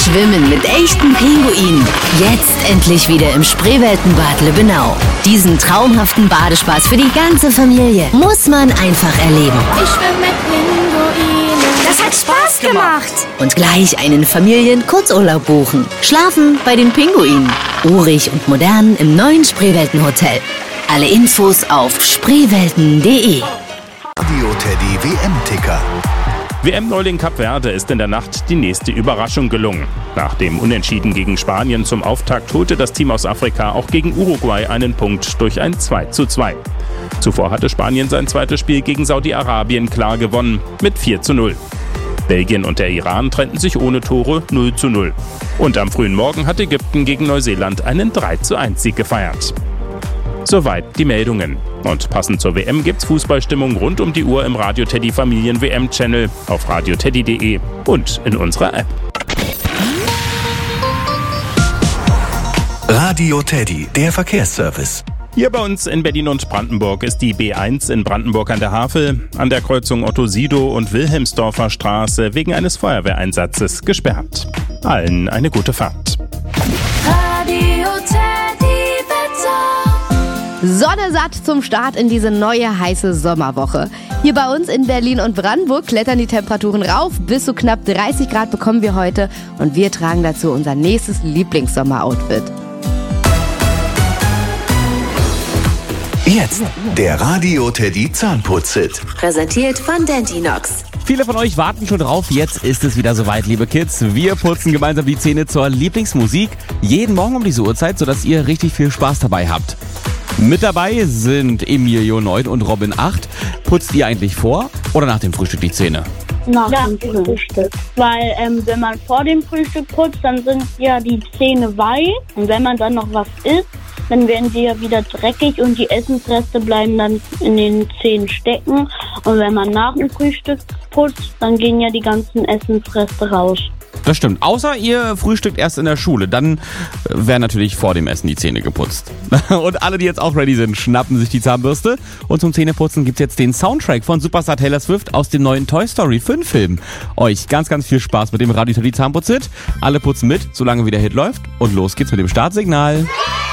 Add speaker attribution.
Speaker 1: Schwimmen mit echten Pinguinen. Jetzt endlich wieder im Spreeweltenbad Lübbenau. Diesen traumhaften Badespaß für die ganze Familie muss man einfach erleben.
Speaker 2: Ich schwimme mit Pinguinen.
Speaker 3: Das hat Spaß gemacht.
Speaker 1: Und gleich einen Familien-Kurzurlaub buchen. Schlafen bei den Pinguinen. Urig und modern im neuen Spreeweltenhotel. Alle Infos auf spreewelten.de.
Speaker 4: Radio Teddy WM-Ticker.
Speaker 5: WM-Neuling Kap Verde ist in der Nacht die nächste Überraschung gelungen. Nach dem Unentschieden gegen Spanien zum Auftakt holte das Team aus Afrika auch gegen Uruguay einen Punkt durch ein 2:2. Zuvor hatte Spanien sein zweites Spiel gegen Saudi-Arabien klar gewonnen mit 4:0. Belgien und der Iran trennten sich ohne Tore 0:0. Und am frühen Morgen hat Ägypten gegen Neuseeland einen 3:1-Sieg gefeiert. Soweit die Meldungen. Und passend zur WM gibt's Fußballstimmung rund um die Uhr im Radio Teddy Familien WM-Channel, auf radioteddy.de und in unserer App.
Speaker 4: Radio Teddy, der Verkehrsservice.
Speaker 5: Hier bei uns in Berlin und Brandenburg ist die B1 in Brandenburg an der Havel an der Kreuzung Otto-Sido und Wilhelmsdorfer Straße wegen eines Feuerwehreinsatzes gesperrt. Allen eine gute Fahrt.
Speaker 2: Radio Teddy Wetter.
Speaker 3: Sonne satt zum Start in diese neue heiße Sommerwoche. Hier bei uns in Berlin und Brandenburg klettern die Temperaturen rauf. Bis zu knapp 30 Grad bekommen wir heute und wir tragen dazu unser nächstes Lieblingssommer-Outfit.
Speaker 4: Jetzt der Radio Teddy Zahnputz-Hit.
Speaker 1: Präsentiert von Dentinox.
Speaker 6: Viele von euch warten schon drauf, jetzt ist es wieder soweit, liebe Kids. Wir putzen gemeinsam die Zähne zur Lieblingsmusik, jeden Morgen um diese Uhrzeit, sodass ihr richtig viel Spaß dabei habt. Mit dabei sind Emilio 9 und Robin 8. Putzt ihr eigentlich vor oder nach dem Frühstück die Zähne?
Speaker 7: Nach dem Frühstück. Weil wenn man vor dem Frühstück putzt, dann sind ja die Zähne weich. Und wenn man dann noch was isst, dann werden sie ja wieder dreckig und die Essensreste bleiben dann in den Zähnen stecken. Und wenn man nach dem Frühstück putzt, dann gehen ja die ganzen Essensreste raus.
Speaker 6: Das stimmt. Außer ihr frühstückt erst in der Schule. Dann werden natürlich vor dem Essen die Zähne geputzt. Und alle, die jetzt auch ready sind, schnappen sich die Zahnbürste. Und zum Zähneputzen gibt's jetzt den Soundtrack von Superstar Taylor Swift aus dem neuen Toy Story 5 Film. Euch ganz, ganz viel Spaß mit dem Radio Teddy Zahnputz-Hit. Alle putzen mit, solange wie der Hit läuft. Und los geht's mit dem Startsignal.